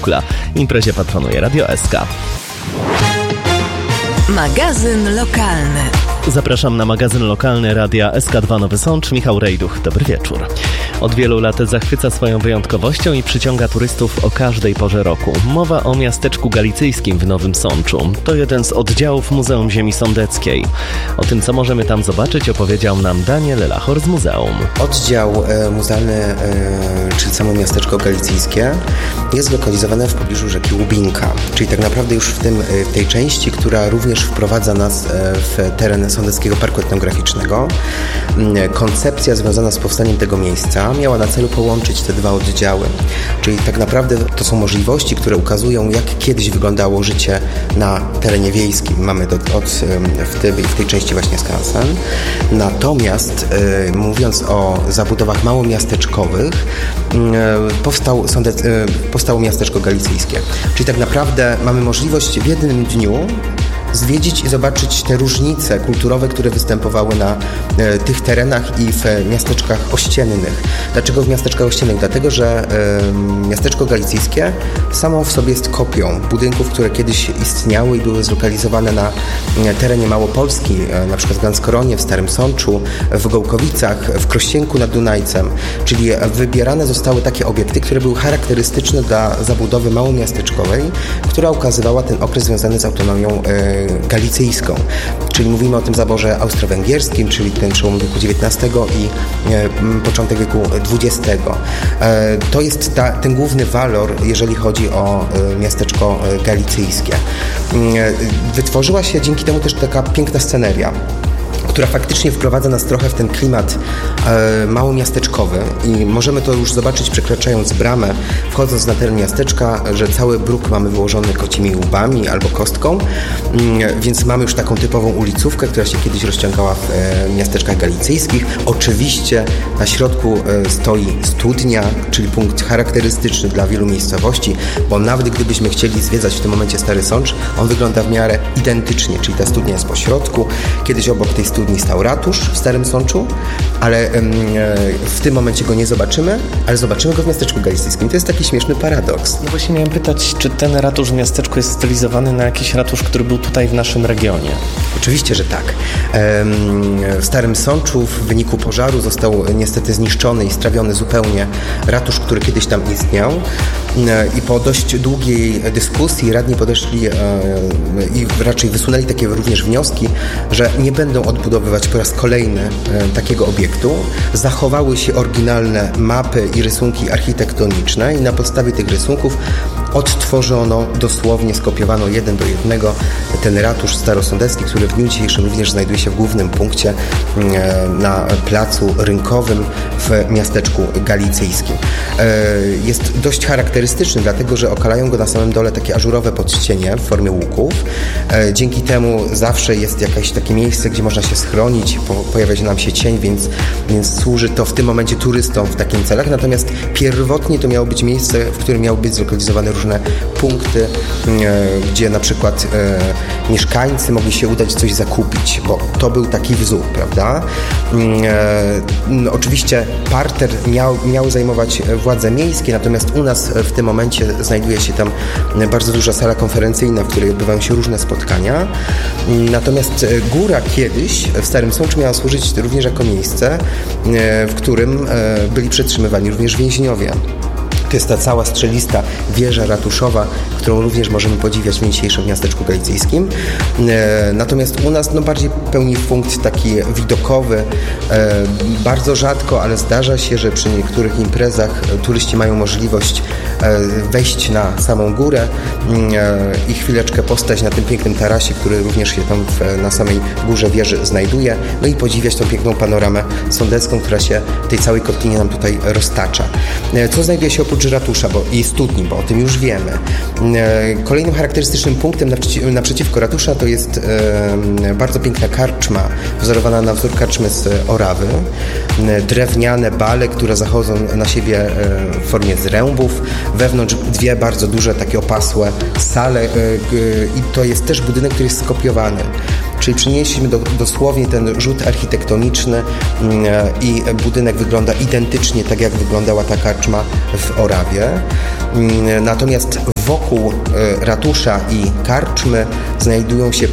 Kukla. Imprezie patronuje Radio SK. Magazyn lokalny. Zapraszam na magazyn lokalny Radia SK2 Nowy Sącz. Michał Rejduch, dobry wieczór. Od wielu lat zachwyca swoją wyjątkowością i przyciąga turystów o każdej porze roku. Mowa o miasteczku galicyjskim w Nowym Sączu. To jeden z oddziałów Muzeum Ziemi Sądeckiej. O tym, co możemy tam zobaczyć, opowiedział nam Daniel Lachor z muzeum. Oddział muzealny, czyli samo miasteczko galicyjskie, jest zlokalizowane w pobliżu rzeki Łubinka. Czyli tak naprawdę już w tej części, która również wprowadza nas w teren Sądeckiego Parku Etnograficznego. Koncepcja związana z powstaniem tego miejsca miała na celu połączyć te dwa oddziały. Czyli tak naprawdę to są możliwości, które ukazują, jak kiedyś wyglądało życie na terenie wiejskim. Mamy w tej części właśnie skansen. Natomiast mówiąc o zabudowach małomiasteczkowych, powstało miasteczko galicyjskie. Czyli tak naprawdę mamy możliwość w jednym dniu zwiedzić i zobaczyć te różnice kulturowe, które występowały na tych terenach i w miasteczkach ościennych. Dlaczego w miasteczkach ościennych? Dlatego, że miasteczko galicyjskie samo w sobie jest kopią budynków, które kiedyś istniały i były zlokalizowane na terenie Małopolski, na przykład w Ganskoronie, w Starym Sączu, w Gołkowicach, w Krościenku nad Dunajcem. Czyli wybierane zostały takie obiekty, które były charakterystyczne dla zabudowy małomiasteczkowej, która ukazywała ten okres związany z autonomią galicyjską. Czyli mówimy o tym zaborze austro-węgierskim, czyli ten przełom wieku XIX i początek wieku XX. To jest ten główny walor, jeżeli chodzi o miasteczko galicyjskie. Wytworzyła się dzięki temu też taka piękna sceneria, która faktycznie wprowadza nas trochę w ten klimat małomiasteczkowy i możemy to już zobaczyć, przekraczając bramę, wchodząc na teren miasteczka, że cały bruk mamy wyłożony kocimi łbami albo kostką, więc mamy już taką typową ulicówkę, która się kiedyś rozciągała w miasteczkach galicyjskich. Oczywiście na środku stoi studnia, czyli punkt charakterystyczny dla wielu miejscowości, bo nawet gdybyśmy chcieli zwiedzać w tym momencie Stary Sącz, on wygląda w miarę identycznie, czyli ta studnia jest po środku. Kiedyś obok tej studni stał ratusz w Starym Sączu, ale w tym momencie go nie zobaczymy, ale zobaczymy go w miasteczku galicyjskim. To jest taki śmieszny paradoks. No właśnie miałem pytać, czy ten ratusz w miasteczku jest stylizowany na jakiś ratusz, który był tutaj w naszym regionie? Oczywiście, że tak. W Starym Sączu w wyniku pożaru został niestety zniszczony i strawiony zupełnie ratusz, który kiedyś tam istniał i po dość długiej dyskusji radni podeszli i raczej wysunęli takie również wnioski, że nie będą odbudowywać po raz kolejny takiego obiektu. Zachowały się oryginalne mapy i rysunki architektoniczne i na podstawie tych rysunków odtworzono, dosłownie skopiowano 1:1 ten ratusz starosądecki, który w dniu dzisiejszym również znajduje się w głównym punkcie na placu rynkowym w miasteczku galicyjskim. Jest dość charakterystyczny, dlatego że okalają go na samym dole takie ażurowe podcienie w formie łuków. Dzięki temu zawsze jest jakieś takie miejsce, gdzie można się schronić, pojawia się nam się cień, więc służy to w tym momencie turystom w takim celach. Natomiast pierwotnie to miało być miejsce, w którym miały być zlokalizowane różne punkty, gdzie na przykład mieszkańcy mogli się udać coś zakupić, bo to był taki wzór, prawda? Oczywiście parter miał zajmować władze miejskie, natomiast u nas w tym momencie znajduje się tam bardzo duża sala konferencyjna, w której odbywają się różne spotkania. Natomiast góra kiedyś w Starym Sączu miała służyć również jako miejsce, w którym byli przetrzymywani również więźniowie. To jest ta cała strzelista wieża ratuszowa, którą również możemy podziwiać w dzisiejszym miasteczku galicyjskim. Natomiast u nas bardziej pełni funkt taki widokowy. Bardzo rzadko, ale zdarza się, że przy niektórych imprezach turyści mają możliwość wejść na samą górę i chwileczkę postać na tym pięknym tarasie, który również się tam na samej górze wieży znajduje, no i podziwiać tą piękną panoramę sądecką, która się w tej całej kotlinie nam tutaj roztacza. Co znajduje się oprócz ratusza i studni, bo o tym już wiemy. Kolejnym charakterystycznym punktem naprzeciwko ratusza to jest bardzo piękna karczma, wzorowana na wzór karczmy z Orawy. Drewniane bale, które zachodzą na siebie w formie zrębów. Wewnątrz dwie bardzo duże, takie opasłe sale i to jest też budynek, który jest skopiowany. Czyli przynieśliśmy dosłownie ten rzut architektoniczny i budynek wygląda identycznie tak, jak wyglądała ta karczma w Orawie. Natomiast Wokół ratusza i karczmy znajdują się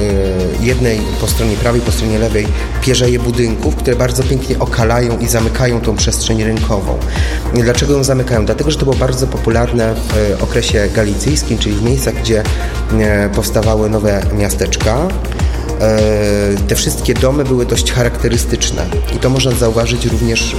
po stronie prawej, po stronie lewej pierzeje budynków, które bardzo pięknie okalają i zamykają tą przestrzeń rynkową. Dlaczego ją zamykają? Dlatego, że to było bardzo popularne w okresie galicyjskim, czyli w miejscach, gdzie powstawały nowe miasteczka. Te wszystkie domy były dość charakterystyczne i to można zauważyć również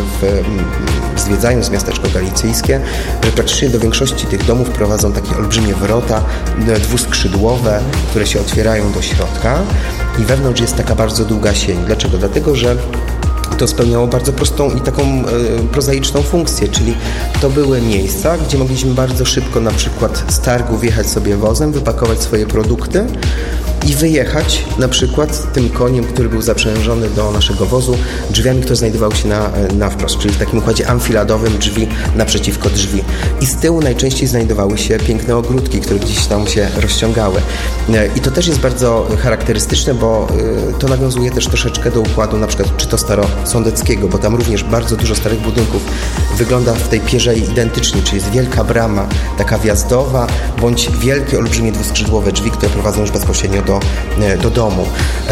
zwiedzając miasteczko galicyjskie, że praktycznie do większości tych domów prowadzą takie olbrzymie wrota dwuskrzydłowe, które się otwierają do środka i wewnątrz jest taka bardzo długa sień. Dlaczego? Dlatego, że to spełniało bardzo prostą i taką prozaiczną funkcję, czyli to były miejsca, gdzie mogliśmy bardzo szybko na przykład z targu wjechać sobie wozem, wypakować swoje produkty i wyjechać na przykład tym koniem, który był zaprzężony do naszego wozu, drzwiami, które znajdowały się na wprost, czyli w takim układzie amfiladowym, drzwi naprzeciwko drzwi. I z tyłu najczęściej znajdowały się piękne ogródki, które gdzieś tam się rozciągały. I to też jest bardzo charakterystyczne, bo to nawiązuje też troszeczkę do układu na przykład czy to starosądeckiego, bo tam również bardzo dużo starych budynków wygląda w tej pierzei identycznie, czyli jest wielka brama, taka wjazdowa, bądź wielkie, olbrzymie dwuskrzydłowe drzwi, które prowadzą już bezpośrednio do domu.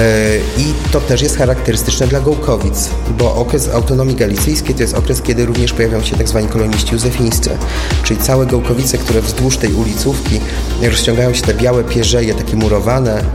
I to też jest charakterystyczne dla Gołkowic, bo okres autonomii galicyjskiej to jest okres, kiedy również pojawiają się tak zwani koloniści józefińscy, czyli całe Gołkowice, które wzdłuż tej ulicówki rozciągają się te białe pierzeje, takie murowane.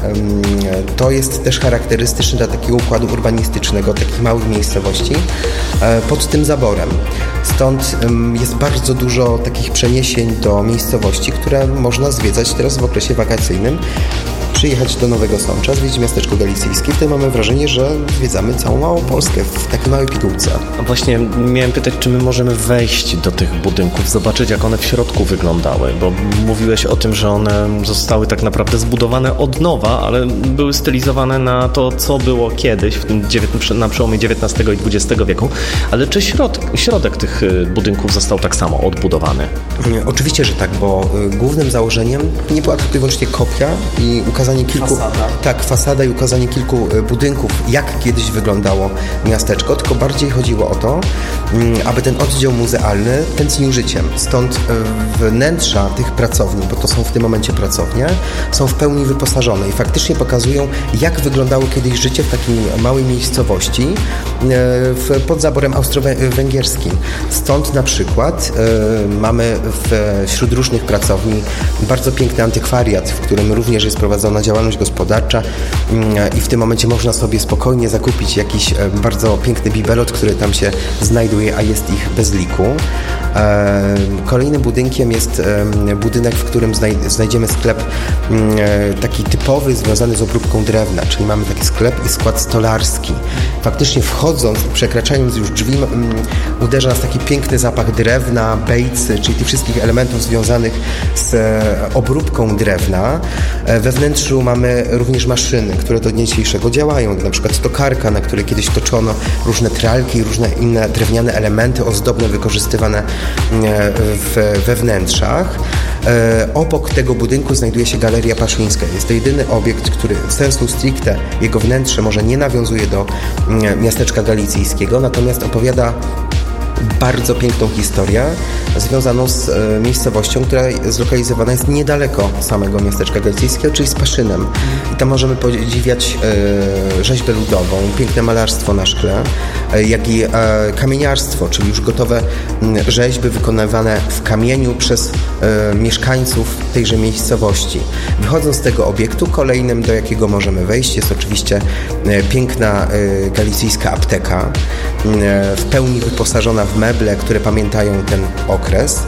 To jest też charakterystyczne dla takiego układu urbanistycznego, takich małych miejscowości pod tym zaborem. Stąd jest bardzo dużo takich przeniesień do miejscowości, które można zwiedzać teraz w okresie wakacyjnym. Przyjechać do Nowego Sącza, zwiedzić miasteczko galicyjskie. Wtedy mamy wrażenie, że zwiedzamy całą Małopolskę w takiej małej pigułce. A właśnie miałem pytać, czy my możemy wejść do tych budynków, zobaczyć, jak one w środku wyglądały, bo mówiłeś o tym, że one zostały tak naprawdę zbudowane od nowa, ale były stylizowane na to, co było kiedyś, na przełomie XIX i XX wieku. Ale czy środek tych budynków został tak samo odbudowany? Oczywiście, że tak, bo głównym założeniem nie była tylko i wyłącznie kopia i ukazanie fasada i ukazanie kilku budynków, jak kiedyś wyglądało miasteczko, tylko bardziej chodziło o to, aby ten oddział muzealny tętnił życiem. Stąd wnętrza tych pracowni, bo to są w tym momencie pracownie, są w pełni wyposażone i faktycznie pokazują, jak wyglądało kiedyś życie w takiej małej miejscowości pod zaborem austro-węgierskim. Stąd na przykład mamy wśród różnych pracowni bardzo piękny antykwariat, w którym również jest prowadzona działalność gospodarcza i w tym momencie można sobie spokojnie zakupić jakiś bardzo piękny bibelot, który tam się znajduje, a jest ich bez liku. Kolejnym budynkiem jest budynek, w którym znajdziemy sklep taki typowy, związany z obróbką drewna, czyli mamy taki sklep i skład stolarski. Faktycznie wchodząc, przekraczając już drzwi, uderza nas taki piękny zapach drewna, bejcy, czyli tych wszystkich elementów związanych z obróbką drewna. We wnętrzu mamy również maszyny, które do dnia dzisiejszego działają, na przykład tokarka, na której kiedyś toczono różne tralki i różne inne drewniane elementy ozdobne wykorzystywane we wnętrzach. Obok tego budynku znajduje się Galeria Paszyńska. Jest to jedyny obiekt, który sensu stricte, jego wnętrze może nie nawiązuje do miasteczka galicyjskiego, natomiast opowiada bardzo piękną historię związaną z miejscowością, która zlokalizowana jest niedaleko samego miasteczka galicyjskiego, czyli z Paszynem. I tam możemy podziwiać rzeźbę ludową, piękne malarstwo na szkle, jak i kamieniarstwo, czyli już gotowe rzeźby wykonywane w kamieniu przez mieszkańców tejże miejscowości. Wychodząc z tego obiektu, kolejnym, do jakiego możemy wejść, jest oczywiście piękna galicyjska apteka, w pełni wyposażona w meble, które pamiętają ten okres.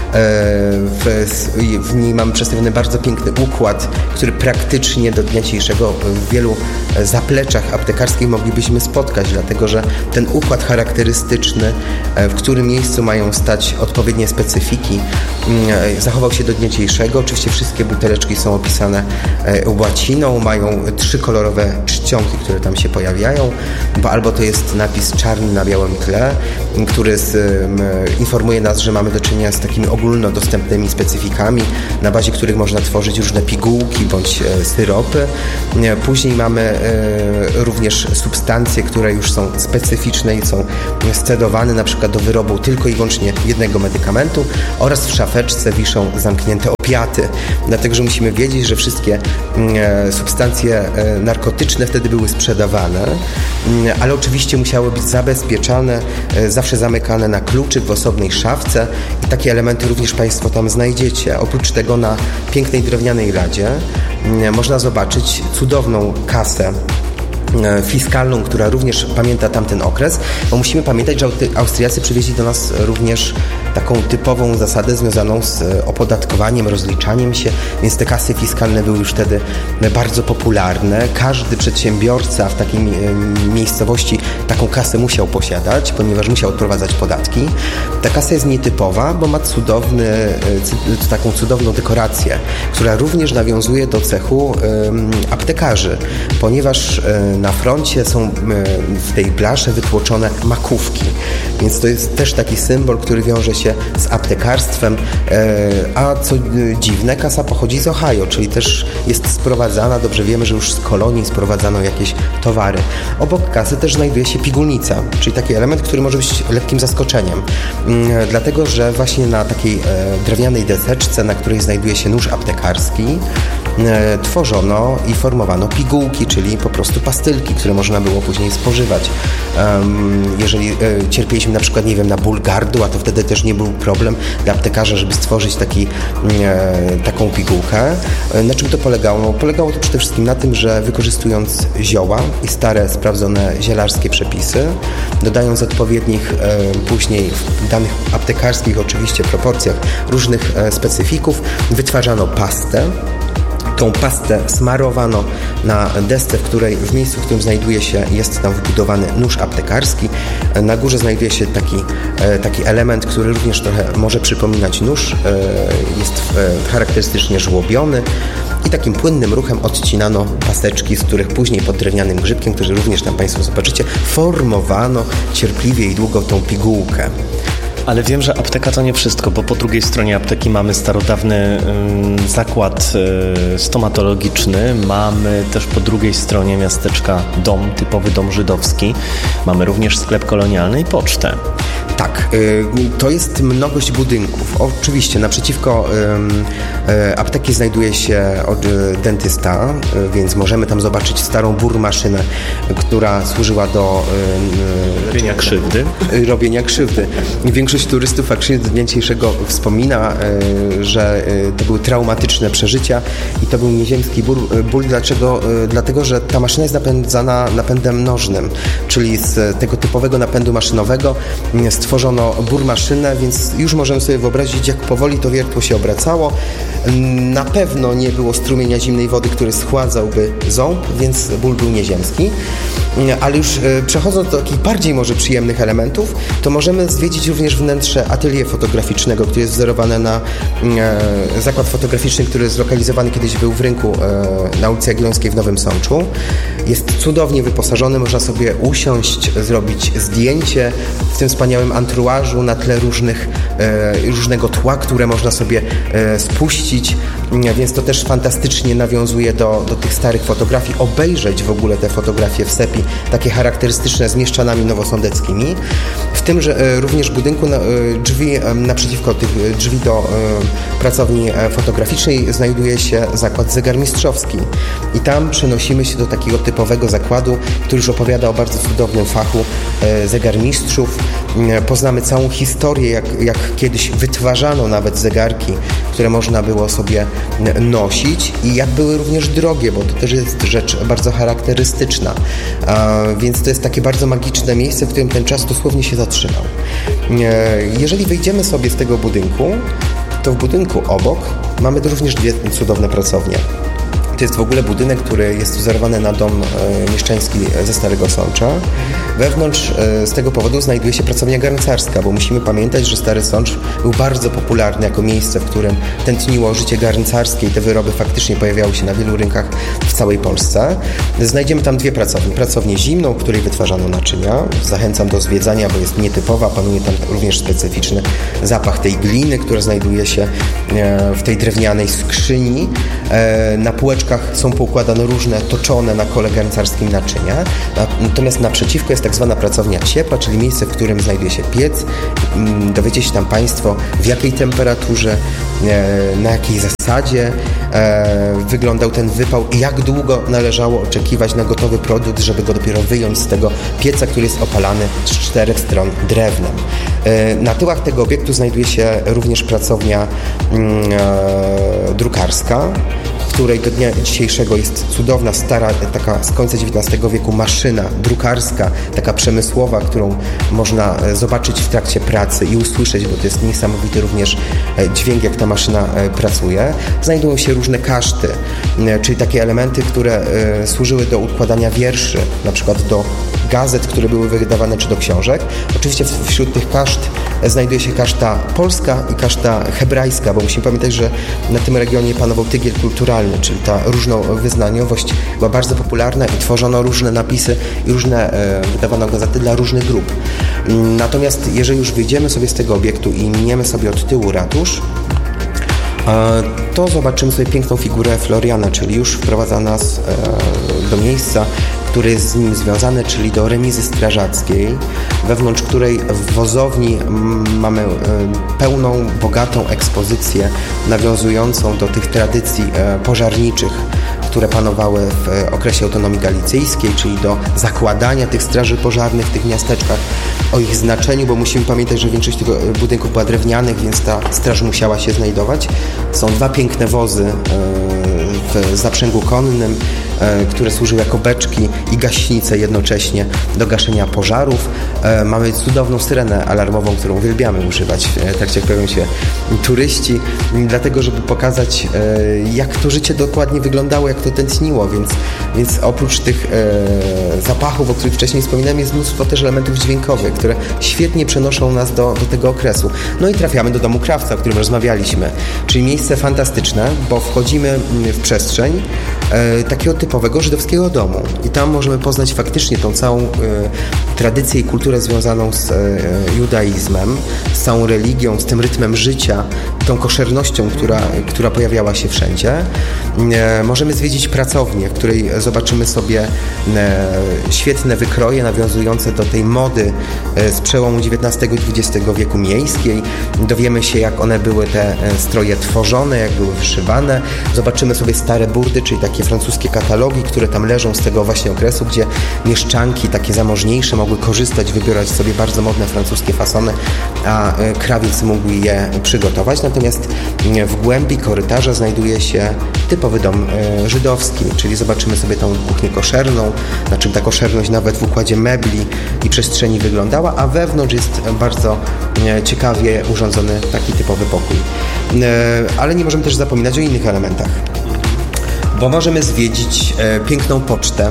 W niej mamy przedstawiony bardzo piękny układ, który praktycznie do dnia dzisiejszego w wielu zapleczach aptekarskich moglibyśmy spotkać, dlatego że ten układ charakterystyczny, w którym miejscu mają stać odpowiednie specyfiki, zachował się do dnia dzisiejszego. Oczywiście wszystkie buteleczki są opisane łaciną, mają 3 kolorowe czcionki, które tam się pojawiają, bo albo to jest napis czarny na białym tle, który informuje nas, że mamy do czynienia z takimi ogólnodostępnymi specyfikami, na bazie których można tworzyć różne pigułki bądź syropy. Później mamy również substancje, które już są specyficzne i są scedowane na przykład do wyrobu tylko i wyłącznie jednego medykamentu oraz w szafeczce wiszą zamknięte opiaty, dlatego że musimy wiedzieć, że wszystkie substancje narkotyczne wtedy były sprzedawane, ale oczywiście musiały być zabezpieczane, zawsze zamykane na kluczyk w osobnej szafce i takie elementy również Państwo tam znajdziecie. Oprócz tego na pięknej drewnianej ladzie można zobaczyć cudowną kasę fiskalną, która również pamięta tamten okres, bo musimy pamiętać, że Austriacy przywieźli do nas również taką typową zasadę związaną z opodatkowaniem, rozliczaniem się, więc te kasy fiskalne były już wtedy bardzo popularne. Każdy przedsiębiorca w takiej miejscowości taką kasę musiał posiadać, ponieważ musiał odprowadzać podatki. Ta kasa jest nietypowa, bo ma taką cudowną dekorację, która również nawiązuje do cechu aptekarzy, ponieważ na froncie są w tej blasze wytłoczone makówki, więc to jest też taki symbol, który wiąże się z aptekarstwem, a co dziwne, kasa pochodzi z Ohio, czyli też jest sprowadzana, dobrze wiemy, że już z kolonii sprowadzano jakieś towary. Obok kasy też znajduje się pigułnica, czyli taki element, który może być lekkim zaskoczeniem, dlatego że właśnie na takiej drewnianej deseczce, na której znajduje się nóż aptekarski, tworzono i formowano pigułki, czyli po prostu pastylki, które można było później spożywać. Jeżeli cierpieliśmy na przykład, nie wiem, na ból gardła, to wtedy też nie był problem dla aptekarza, żeby stworzyć taką pigułkę. Na czym to polegało? No, polegało to przede wszystkim na tym, że wykorzystując zioła i stare, sprawdzone zielarskie przepisy, dodając odpowiednich później w danych aptekarskich oczywiście proporcjach różnych specyfików, wytwarzano pastę. Tą pastę smarowano na desce, w miejscu, w którym znajduje się, jest tam wbudowany nóż aptekarski. Na górze znajduje się taki element, który również trochę może przypominać nóż. Jest charakterystycznie żłobiony i takim płynnym ruchem odcinano paseczki, z których później pod drewnianym grzybkiem, który również tam Państwo zobaczycie, formowano cierpliwie i długo tą pigułkę. Ale wiem, że apteka to nie wszystko, bo po drugiej stronie apteki mamy starodawny zakład stomatologiczny, mamy też po drugiej stronie miasteczka dom, typowy dom żydowski, mamy również sklep kolonialny i pocztę. Tak, to jest mnogość budynków. Oczywiście naprzeciwko apteki znajduje się dentysta, więc możemy tam zobaczyć starą burmaszynę, która służyła do robienia krzywdy. Większość turystów faktycznie do dnia dzisiejszego wspomina, że to były traumatyczne przeżycia i to był nieziemski ból. Dlaczego? Dlatego, że ta maszyna jest napędzana napędem nożnym, czyli z tego typowego napędu maszynowego stworzono burmaszynę, więc już możemy sobie wyobrazić, jak powoli to wiertło się obracało. Na pewno nie było strumienia zimnej wody, który schładzałby ząb, więc ból był nieziemski. Ale już przechodząc do takich bardziej może przyjemnych elementów, to możemy zwiedzić również wnętrze atelier fotograficznego, który jest wzorowany na zakład fotograficzny, który zlokalizowany kiedyś był w rynku na ulicy Jagiellońskiej w Nowym Sączu. Jest cudownie wyposażony, można sobie usiąść, zrobić zdjęcie w tym wspaniałym anturażu na tle różnego tła, które można sobie spuścić, więc to też fantastycznie nawiązuje do tych starych fotografii. Obejrzeć w ogóle te fotografie w sepi, takie charakterystyczne z mieszczanami nowosądeckimi. W tym również budynku drzwi naprzeciwko tych drzwi do pracowni fotograficznej znajduje się zakład zegarmistrzowski. I tam przenosimy się do takiego typowego zakładu, który już opowiada o bardzo cudownym fachu zegarmistrzów. Poznamy całą historię, jak kiedyś wytwarzano nawet zegarki, które można było sobie nosić i jak były również drogie, bo to też jest rzecz bardzo charakterystyczna. Więc to jest takie bardzo magiczne miejsce, w którym ten czas dosłownie się zatrzymał. Jeżeli wyjdziemy sobie z tego budynku, to w budynku obok mamy również dwie cudowne pracownie. To jest w ogóle budynek, który jest wzorowany na dom mieszczański ze Starego Sącza. Wewnątrz z tego powodu znajduje się pracownia garncarska, bo musimy pamiętać, że Stary Sącz był bardzo popularny jako miejsce, w którym tętniło życie garncarskie i te wyroby faktycznie pojawiały się na wielu rynkach w całej Polsce. Znajdziemy tam dwie pracownie. Pracownię zimną, w której wytwarzano naczynia. Zachęcam do zwiedzania, bo jest nietypowa. Panuje tam również specyficzny zapach tej gliny, która znajduje się w tej drewnianej skrzyni. Na półeczku miasteczkach są poukładane różne toczone na kole garncarskim naczynia, natomiast naprzeciwko jest tak zwana pracownia ciepła, czyli miejsce, w którym znajduje się piec. Dowiecie się tam Państwo, w jakiej temperaturze, na jakiej zasadzie wyglądał ten wypał i jak długo należało oczekiwać na gotowy produkt, żeby go dopiero wyjąć z tego pieca, który jest opalany z 4 stron drewnem. Na tyłach tego obiektu znajduje się również pracownia drukarska, w której do dnia dzisiejszego jest cudowna, stara, taka z końca XIX wieku maszyna drukarska, taka przemysłowa, którą można zobaczyć w trakcie pracy i usłyszeć, bo to jest niesamowity również dźwięk, jak ta maszyna pracuje. Znajdują się różne kaszty, czyli takie elementy, które służyły do układania wierszy, na przykład do gazet, które były wydawane, czy do książek. Oczywiście wśród tych kaszt znajduje się kaszta polska i kaszta hebrajska, bo musimy pamiętać, że na tym regionie panował tygiel kulturalny, czyli ta różnowyznaniowość była bardzo popularna i tworzono różne napisy i różne wydawano gazety dla różnych grup. Natomiast jeżeli już wyjdziemy sobie z tego obiektu i miniemy sobie od tyłu ratusz, to zobaczymy sobie piękną figurę Floriana, czyli już wprowadza nas do miejsca, które jest z nim związane, czyli do remizy strażackiej, wewnątrz której w wozowni mamy pełną, bogatą ekspozycję nawiązującą do tych tradycji pożarniczych, które panowały w okresie autonomii galicyjskiej, czyli do zakładania tych straży pożarnych w tych miasteczkach, o ich znaczeniu, bo musimy pamiętać, że większość tych budynków była drewnianych, więc ta straż musiała się znajdować. Są 2 piękne wozy w zaprzęgu konnym, które służyły jako beczki i gaśnice jednocześnie do gaszenia pożarów. Mamy cudowną syrenę alarmową, którą uwielbiamy używać w trakcie, jak pojawią się turyści, dlatego żeby pokazać, jak to życie dokładnie wyglądało, jak to tętniło, więc oprócz tych zapachów, o których wcześniej wspominałem, jest mnóstwo też elementów dźwiękowych, które świetnie przenoszą nas do tego okresu. No i trafiamy do domu krawca, o którym rozmawialiśmy, czyli miejsce fantastyczne, bo wchodzimy w przestrzeń takiego typowego żydowskiego domu i tam możemy poznać faktycznie tą całą tradycję i kulturę związaną z judaizmem, z całą religią, z tym rytmem życia, tą koszernością, która pojawiała się wszędzie. Możemy zwiedzić pracownię, w której zobaczymy sobie świetne wykroje nawiązujące do tej mody z przełomu XIX i XX wieku miejskiej. Dowiemy się, jak one były, te stroje tworzone, jak były wyszywane. Zobaczymy sobie stare burdy, czyli takie francuskie katalogi, które tam leżą z tego właśnie okresu, gdzie mieszczanki takie zamożniejsze mogły korzystać, wybierać sobie bardzo modne francuskie fasony, a krawiec mógł je przygotować. Natomiast w głębi korytarza znajduje się typowy dom żydowski, czyli zobaczymy sobie tą kuchnię koszerną, na czym ta koszerność nawet w układzie mebli i przestrzeni wyglądała, a wewnątrz jest bardzo ciekawie urządzony taki typowy pokój. Ale nie możemy też zapominać o innych elementach, bo możemy zwiedzić piękną pocztę,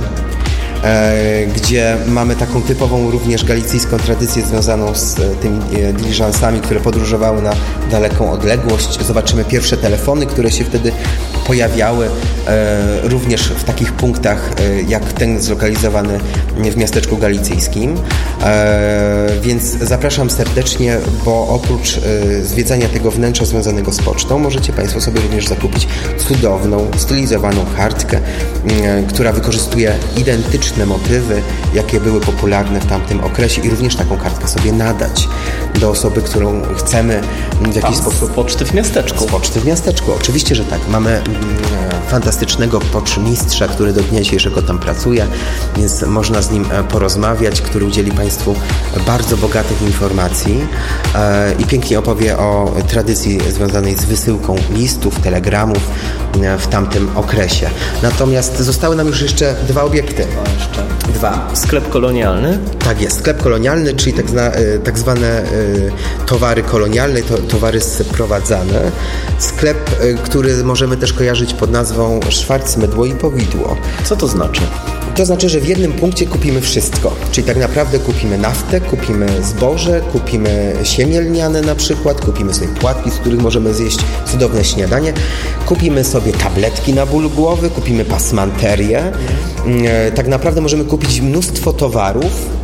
gdzie mamy taką typową również galicyjską tradycję związaną z tymi diligencami, które podróżowały na daleką odległość. Zobaczymy pierwsze telefony, które się wtedy pojawiały również w takich punktach jak ten zlokalizowany w miasteczku galicyjskim. Więc zapraszam serdecznie, bo oprócz zwiedzania tego wnętrza związanego z pocztą możecie Państwo sobie również zakupić cudowną, stylizowaną kartkę, która wykorzystuje identyczne motywy, jakie były popularne w tamtym okresie i również taką kartkę sobie nadać do osoby, którą chcemy w jakiś sposób... Z poczty w miasteczku. Z poczty w miasteczku, oczywiście, że tak. Mamy fantastycznego poczmistrza, który do dnia dzisiejszego tam pracuje, więc można z nim porozmawiać, który udzieli Państwu bardzo bogatych informacji i pięknie opowie o tradycji związanej z wysyłką listów, telegramów w tamtym okresie. Natomiast zostały nam już jeszcze 2 obiekty. Dwa. Sklep kolonialny? Tak jest, sklep kolonialny, czyli tak zwane towary kolonialne, towary sprowadzane. Sklep, który możemy też kojarzyć pod nazwą Szwarc, Mydło i Powidło. Co to znaczy? To znaczy, że w jednym punkcie kupimy wszystko. Czyli tak naprawdę kupimy naftę, kupimy zboże, kupimy siemię lniane na przykład, kupimy sobie płatki, z których możemy zjeść cudowne śniadanie, kupimy sobie tabletki na ból głowy, kupimy pasmanterię. Tak naprawdę możemy kupić mnóstwo towarów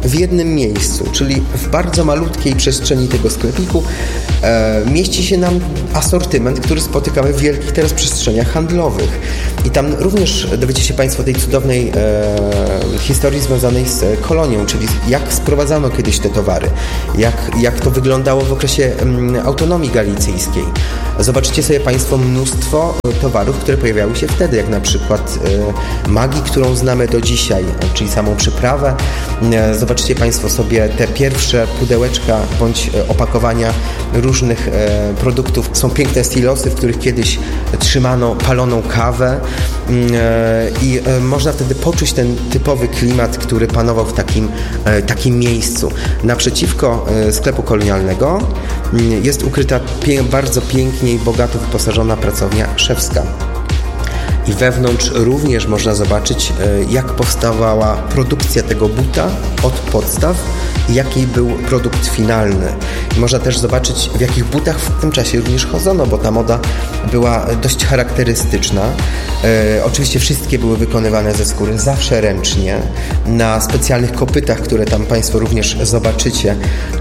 w jednym miejscu, czyli w bardzo malutkiej przestrzeni tego sklepiku mieści się nam asortyment, który spotykamy w wielkich teraz przestrzeniach handlowych. I tam również dowiecie się Państwo tej cudownej historii związanej z kolonią, czyli jak sprowadzano kiedyś te towary, jak to wyglądało w okresie autonomii galicyjskiej. Zobaczycie sobie Państwo mnóstwo towarów, które pojawiały się wtedy, jak na przykład magii, którą znamy do dzisiaj, czyli samą przyprawę. Zobaczycie Państwo sobie te pierwsze pudełeczka bądź opakowania różnych produktów. Są piękne silosy, w których kiedyś trzymano paloną kawę i można wtedy poczuć ten typowy klimat, który panował w takim miejscu. Naprzeciwko sklepu kolonialnego jest ukryta bardzo pięknie i bogato wyposażona pracownia szewska. I wewnątrz również można zobaczyć, jak powstawała produkcja tego buta od podstaw i jaki był produkt finalny. I można też zobaczyć, w jakich butach w tym czasie również chodzono, bo ta moda była dość charakterystyczna. Oczywiście wszystkie były wykonywane ze skóry, zawsze ręcznie, na specjalnych kopytach, które tam Państwo również zobaczycie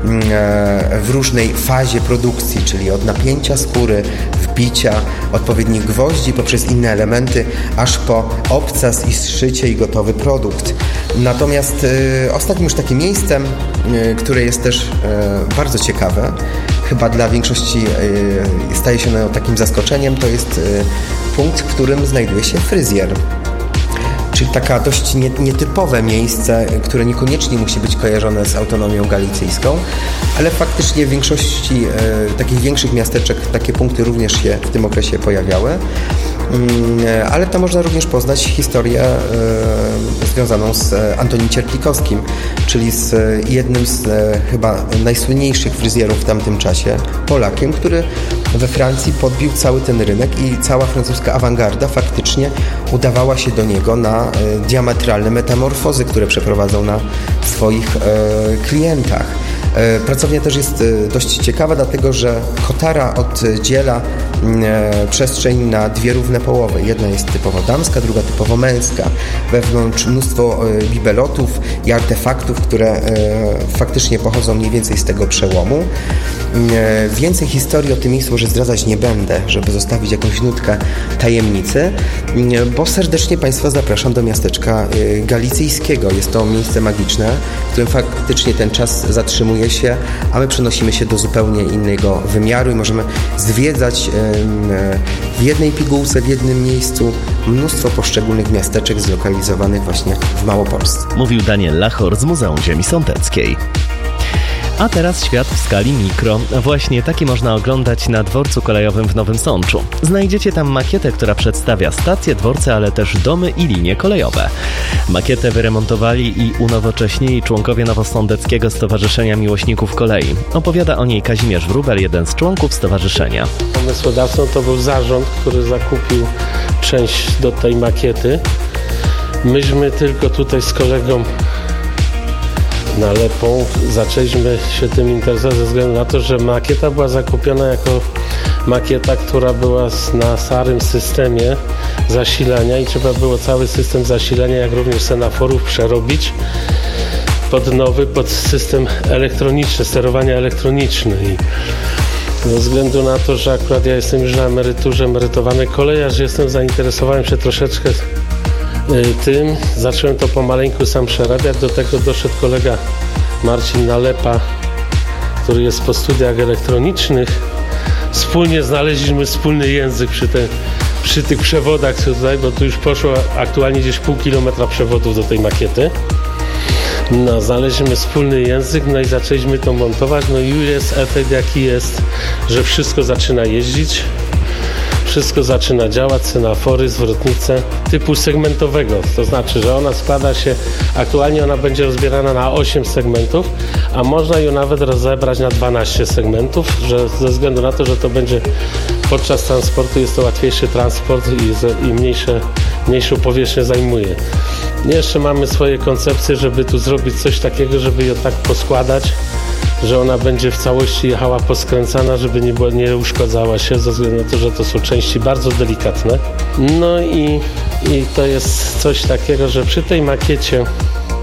w różnej fazie produkcji, czyli od napięcia skóry, wbicia odpowiednich gwoździ poprzez inne elementy, aż po obcas i zszycie i gotowy produkt. Natomiast ostatnim już takim miejscem, które jest też bardzo ciekawe, chyba dla większości staje się takim zaskoczeniem, to jest punkt, w którym znajduje się fryzjer. Czyli taka dość nietypowe miejsce, które niekoniecznie musi być kojarzone z autonomią galicyjską, ale faktycznie w większości takich większych miasteczek takie punkty również się w tym okresie pojawiały. Ale tam można również poznać historię związaną z Antonim Cierplikowskim, czyli z jednym z chyba najsłynniejszych fryzjerów w tamtym czasie, Polakiem, który we Francji podbił cały ten rynek i cała francuska awangarda faktycznie udawała się do niego na diametralne metamorfozy, które przeprowadzał na swoich klientach. Pracownia też jest dość ciekawa, dlatego że kotara oddziela przestrzeń na dwie równe połowy. Jedna jest typowo damska, druga typowo męska. Wewnątrz mnóstwo bibelotów i artefaktów, które faktycznie pochodzą mniej więcej z tego przełomu. Więcej historii o tym miejscu może zdradzać nie będę, żeby zostawić jakąś nutkę tajemnicy, bo serdecznie Państwa zapraszam do miasteczka galicyjskiego. Jest to miejsce magiczne, w którym faktycznie ten czas zatrzymuje się, a my przenosimy się do zupełnie innego wymiaru i możemy zwiedzać w jednej pigułce, w jednym miejscu mnóstwo poszczególnych miasteczek zlokalizowanych właśnie w Małopolsce. Mówił Daniel Lachor z Muzeum Ziemi Sądeckiej. A teraz świat w skali mikro. Właśnie taki można oglądać na dworcu kolejowym w Nowym Sączu. Znajdziecie tam makietę, która przedstawia stacje, dworce, ale też domy i linie kolejowe. Makietę wyremontowali i unowocześnili członkowie Nowosądeckiego Stowarzyszenia Miłośników Kolei. Opowiada o niej Kazimierz Wróbel, jeden z członków stowarzyszenia. Pomysłodawcą to był zarząd, który zakupił część do tej makiety. Myśmy tylko tutaj z kolegą Nalepą zaczęliśmy się tym interesować ze względu na to, że makieta była zakupiona jako makieta, która była na starym systemie zasilania i trzeba było cały system zasilania, jak również semaforów przerobić pod system elektroniczny, sterowania elektroniczne. I ze względu na to, że akurat ja jestem już na emeryturze, emerytowany kolejarz, zainteresowałem się troszeczkę tym, zacząłem to pomaleńku sam przerabiać. Do tego doszedł kolega Marcin Nalepa, który jest po studiach elektronicznych. Wspólnie znaleźliśmy wspólny język przy tych przewodach tutaj, bo tu już poszło aktualnie gdzieś pół kilometra przewodów do tej makiety. No, znaleźliśmy wspólny język, no i zaczęliśmy to montować. No i już jest efekt jaki jest, że wszystko zaczyna jeździć. Wszystko zaczyna działać, semafory, zwrotnice typu segmentowego, to znaczy, że ona składa się, aktualnie ona będzie rozbierana na 8 segmentów, a można ją nawet rozebrać na 12 segmentów, że ze względu na to, że to będzie podczas transportu, jest to łatwiejszy transport i mniejszą powierzchnię zajmuje. Jeszcze mamy swoje koncepcje, żeby tu zrobić coś takiego, żeby ją tak poskładać, że ona będzie w całości jechała poskręcana, żeby nie uszkadzała się, ze względu na to, że to są części bardzo delikatne. No i to jest coś takiego, że przy tej makiecie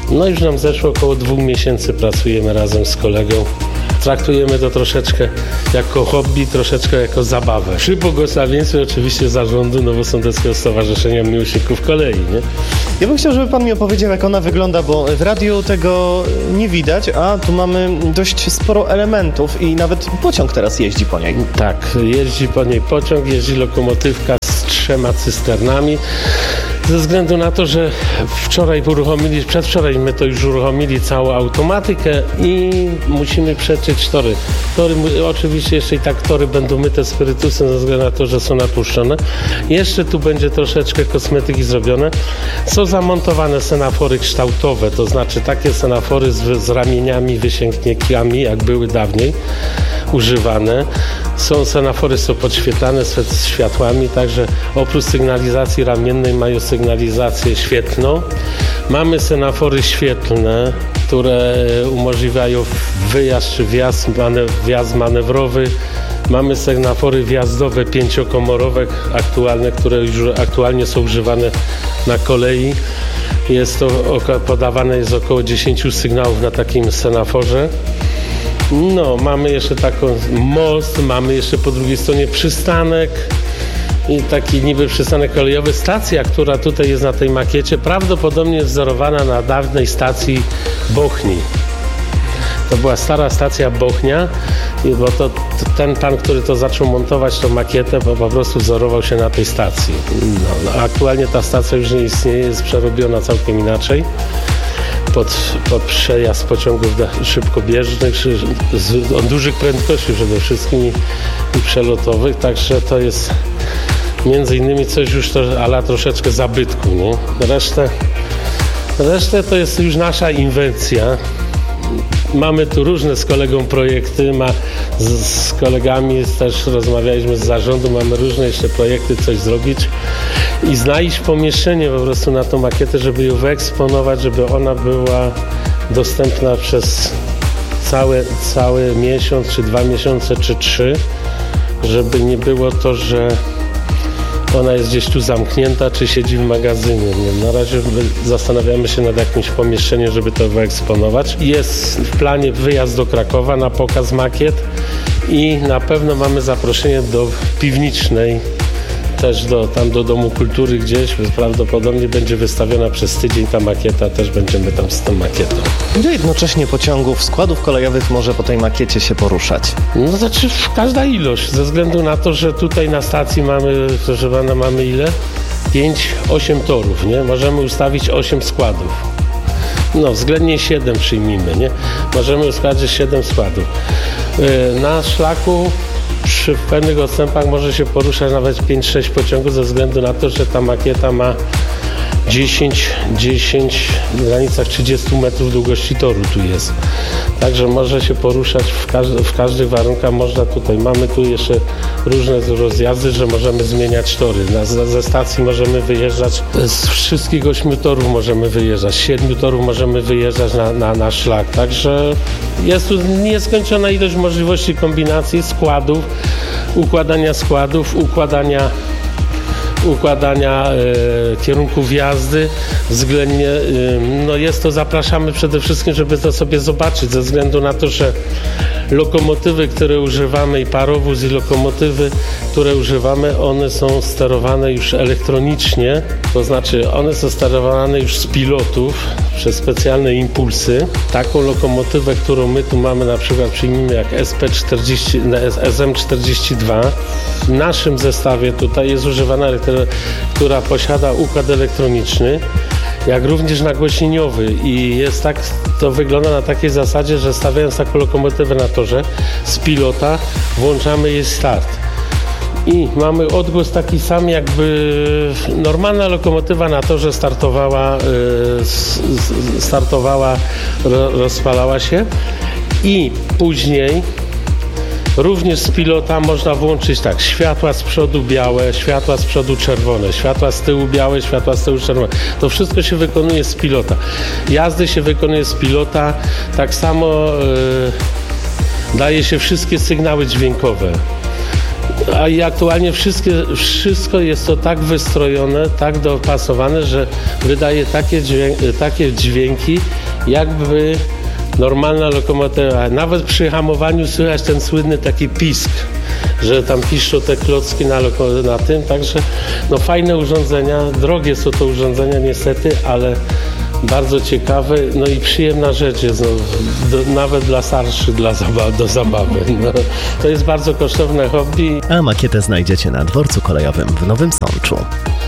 No już nam zeszło około 2 miesięcy, pracujemy razem z kolegą. Traktujemy to troszeczkę jako hobby, troszeczkę jako zabawę. Przy błogosławieństwie oczywiście zarządu Nowosądeckiego Stowarzyszenia Miłośników Kolei, nie? Ja bym chciał, żeby pan mi opowiedział, jak ona wygląda, bo w radiu tego nie widać, a tu mamy dość sporo elementów i nawet pociąg teraz jeździ po niej. Tak, jeździ po niej pociąg, jeździ lokomotywka z 3 cysternami. Ze względu na to, że przedwczoraj my to już uruchomili całą automatykę i musimy przetrzeć tory. Oczywiście jeszcze i tak tory będą myte spirytusem ze względu na to, że są natłuszczone. Jeszcze tu będzie troszeczkę kosmetyki zrobione. Są zamontowane semafory kształtowe, to znaczy takie semafory z ramieniami, wysięgnikami, jak były dawniej używane. Semafory są podświetlane z światłami, także oprócz sygnalizacji ramiennej mają sygnalizację świetlną. Mamy semafory świetlne, które umożliwiają wyjazd czy wjazd manewrowy. Mamy semafory wjazdowe 5-komorowe które już aktualnie są używane na kolei. Podawane jest około 10 sygnałów na takim semaforze. No, mamy jeszcze taką most, mamy jeszcze po drugiej stronie przystanek i taki niby przystanek kolejowy. Stacja, która tutaj jest na tej makiecie, prawdopodobnie jest wzorowana na dawnej stacji Bochni. To była stara stacja Bochnia, bo ten pan, który to zaczął montować, tą makietę, po prostu wzorował się na tej stacji. No, aktualnie ta stacja już nie istnieje, jest przerobiona całkiem inaczej. Pod przejazd pociągów szybkobieżnych o dużych prędkości przede wszystkim i przelotowych, także to jest między innymi coś już troszeczkę zabytku, nie? Resztę to jest już nasza inwencja. Mamy tu różne z kolegą projekty, z kolegami też rozmawialiśmy z zarządu, mamy różne jeszcze projekty, coś zrobić i znaleźć pomieszczenie po prostu na tą makietę, żeby ją wyeksponować, żeby ona była dostępna przez cały miesiąc, czy 2 miesiące, czy 3, żeby nie było to, że ona jest gdzieś tu zamknięta, czy siedzi w magazynie. Na razie zastanawiamy się nad jakimś pomieszczeniem, żeby to wyeksponować. Jest w planie wyjazd do Krakowa na pokaz makiet i na pewno mamy zaproszenie do piwnicznej, też do Domu Kultury gdzieś. Prawdopodobnie będzie wystawiona przez tydzień ta makieta, też będziemy tam z tą makietą. Ile jednocześnie pociągów, składów kolejowych może po tej makiecie się poruszać? No znaczy każda ilość, ze względu na to, że tutaj na stacji mamy ile? 5-8 torów, nie? Możemy ustawić 8 składów. No względnie 7 przyjmijmy, nie? Możemy ustawić 7 składów. Na szlaku przy pewnych odstępach może się poruszać nawet 5-6 pociągów ze względu na to, że ta makieta ma 10 w granicach 30 metrów długości toru tu jest. Także może się poruszać w każdych warunkach. Mamy tu jeszcze różne rozjazdy, że możemy zmieniać tory. Ze stacji możemy wyjeżdżać, z wszystkich 8 torów możemy wyjeżdżać, 7 torów możemy wyjeżdżać na szlak. Także jest tu nieskończona ilość możliwości kombinacji składów, układania składów, układania kierunków jazdy. Względnie zapraszamy przede wszystkim, żeby to sobie zobaczyć, ze względu na to, że lokomotywy, które używamy i parowóz i lokomotywy, które używamy, one są sterowane już elektronicznie, to znaczy one są sterowane już z pilotów przez specjalne impulsy. Taką lokomotywę, którą my tu mamy, na przykład przyjmijmy jak SM42, w naszym zestawie tutaj jest używana która posiada układ elektroniczny, jak również nagłośnieniowy i jest tak, to wygląda na takiej zasadzie, że stawiając taką lokomotywę na torze z pilota włączamy jej start i mamy odgłos taki sam, jakby normalna lokomotywa na torze startowała, rozpalała się i później również z pilota można włączyć tak, światła z przodu białe, światła z przodu czerwone, światła z tyłu białe, światła z tyłu czerwone. To wszystko się wykonuje z pilota. Jazdy się wykonuje z pilota, tak samo daje się wszystkie sygnały dźwiękowe. A i aktualnie wszystko jest to tak wystrojone, tak dopasowane, że wydaje takie dźwięki, jakby normalna lokomotywa. Nawet przy hamowaniu słychać ten słynny taki pisk, że tam piszczą te klocki na tym. Także no fajne urządzenia, drogie są to urządzenia niestety, ale bardzo ciekawe, no i przyjemna rzecz jest, nawet dla starszych, do zabawy. No, to jest bardzo kosztowne hobby. A makietę znajdziecie na dworcu kolejowym w Nowym Sączu.